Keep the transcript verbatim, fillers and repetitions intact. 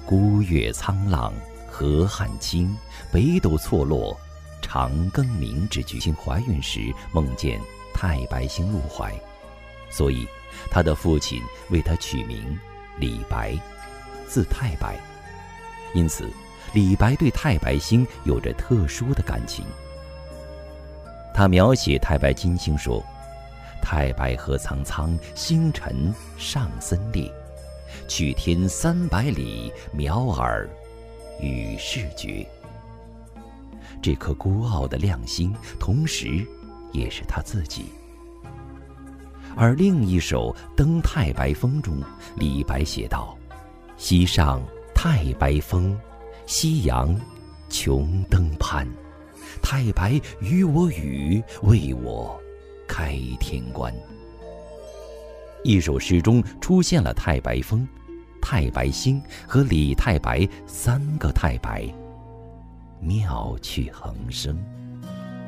孤月苍浪，河汉清，北斗错落，长庚明之举。幸怀孕时梦见太白星入怀，所以他的父亲为他取名李白，字太白。因此李白对太白星有着特殊的感情。他描写太白金星说：太白河苍苍，星辰上森列，去天三百里，渺尔与世绝。这颗孤傲的亮星，同时也是他自己。而另一首《登太白峰》中，李白写道：西上太白峰，夕阳穷登攀，太白与我语，为我开天关。一首诗中出现了太白峰、太白星和李太白三个太白，妙趣横生。